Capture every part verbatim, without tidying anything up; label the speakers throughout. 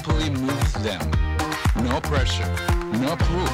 Speaker 1: simply move them. No pressure, no proof.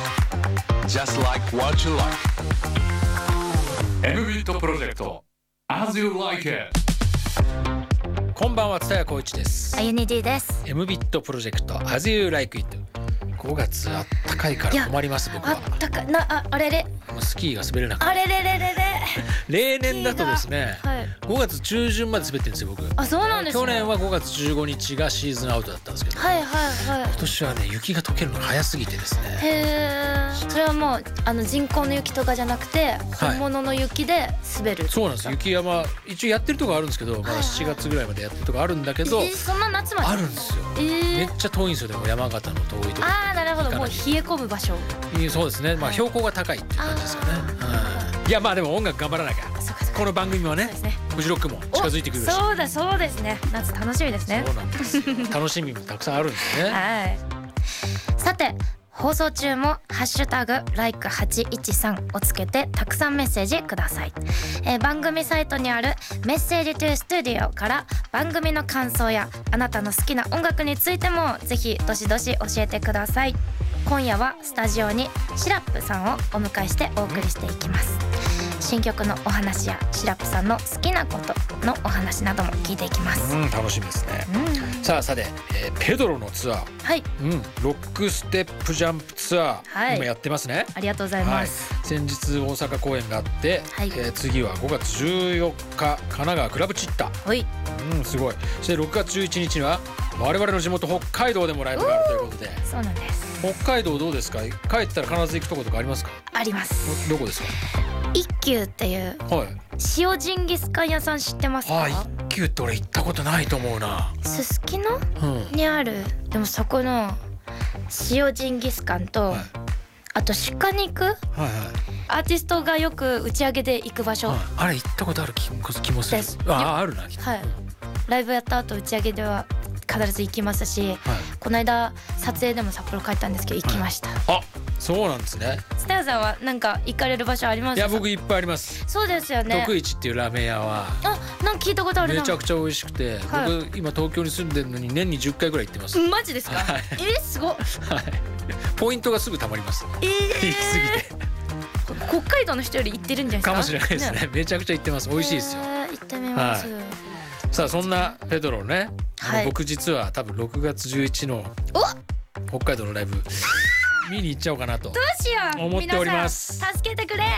Speaker 1: Just like what you like.
Speaker 2: エムビットプロジェクト As You Like It。
Speaker 3: こんばんは、蔦谷光一です。
Speaker 4: あゆに D です。
Speaker 3: エムビットプロジェクト As You Like It。 ごがつあったかいから困ります。僕は
Speaker 4: あったかなああれれ
Speaker 3: もうスキーが滑れなくて、
Speaker 4: あれれれれれ
Speaker 3: 例年だとですね、
Speaker 4: はい、
Speaker 3: ごがつ中旬まで滑ってるんですよ僕。
Speaker 4: あ、そうなんですね。
Speaker 3: 去年はごがつじゅうごにちがシーズンアウトだったんですけど、
Speaker 4: はいはいはい。
Speaker 3: 今年はね雪が溶けるのが早すぎてですね。
Speaker 4: へー、それはもうあの人工の雪とかじゃなくて本物の雪で滑る、はい、
Speaker 3: そうなんです。雪山一応やってるとこあるんですけど、まだしちがつぐらいまでやってるとこあるんだけど、
Speaker 4: えー、そんな夏まで
Speaker 3: あるんですよ、え
Speaker 4: ー、
Speaker 3: めっちゃ遠いんですよ。でも山形の遠いところ。
Speaker 4: ああ、なるほど。もう冷え込む場所。
Speaker 3: そうですね、まあ、標高が高いっていう感じですかね、うん、いやまあでも音楽頑張らなきゃ。この番組は ね, ねフジロックも近づいてくるし。
Speaker 4: そうだそうですね、夏楽しみですね。
Speaker 3: そうなんですよ楽しみもたくさんあるんですね。
Speaker 4: はい。さて放送中もハッシュタグ ライクはちいちさん をつけてたくさんメッセージください、えー、番組サイトにあるメッセージトゥスタジオから番組の感想やあなたの好きな音楽についてもぜひどしどし教えてください。今夜はスタジオにシラップさんをお迎えしてお送りしていきます。新曲のお話やシラップさんの好きなことのお話なども聞いていきます。
Speaker 3: うん、楽しみですね、うん、さあさて、えー、ペドロのツアー、
Speaker 4: はい、
Speaker 3: うん、ロックステップジャンプツアー、はい、今やってますね。
Speaker 4: ありがとうございます、
Speaker 3: はい、先日大阪公演があって、はい、えー、次はごがつじゅうよっか神奈川クラブチッタ、
Speaker 4: はい、
Speaker 3: うん、すごい。そしてろくがつじゅういちにちには我々の地元北海道でもライブがあるということで。
Speaker 4: そうなんです。
Speaker 3: 北海道どうですか？帰ったら必ず行くとことかありますか？
Speaker 4: あります。
Speaker 3: ど, どこですか？
Speaker 4: 一休っていう、はい、塩ジンギスカン屋さん知ってますか？
Speaker 3: あ、一休って俺行ったことないと思うな。
Speaker 4: すすきの、うん、にある。でもそこの塩ジンギスカンと、はい、あと鹿肉、はいはい、アーティストがよく打ち上げで行く場所、はい、
Speaker 3: あれ行ったことある 気, 気もする。ああるな、
Speaker 4: はい、ライブやった後打ち上げでは必ず行きますし、はい、この間撮影でも札幌帰ったんですけど行きました、はい、
Speaker 3: あ、そうなんですね。
Speaker 4: スタヤさんはなんか行かれる場所ありますか？
Speaker 3: いや僕いっぱいあります。
Speaker 4: そうですよね。
Speaker 3: 徳一っていうラーメン屋は
Speaker 4: あ、なんか聞いたことあるな。
Speaker 3: めちゃくちゃ美味しくて、はい、僕今東京に住んでるのに年にじゅっかいぐらい行ってます。
Speaker 4: マジですか？はい、えー、すごっ、はい、
Speaker 3: ポイントがすぐ貯まります、
Speaker 4: えー、
Speaker 3: 行き
Speaker 4: 過ぎて北海道の人より行ってるんじゃないですか？
Speaker 3: かもしれないですね。めちゃくちゃ行ってます。美味しいですよ、
Speaker 4: えー、行ってみます、はい。
Speaker 3: さあそんなペドロね、はい、僕実は多分ろくがつじゅういちの北海道のライブ見に行っちゃおうかなと
Speaker 4: どうしよう
Speaker 3: 思っております。
Speaker 4: 助けてくれ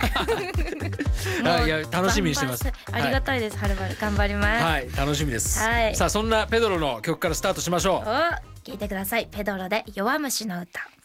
Speaker 3: いや楽しみにしてます。
Speaker 4: ありがたいです、はるばる頑張ります。
Speaker 3: はい、楽しみです、
Speaker 4: はい、
Speaker 3: さあそんなペドロの曲からスタートしましょう。
Speaker 4: 聞いてください。ペドロで弱虫の歌。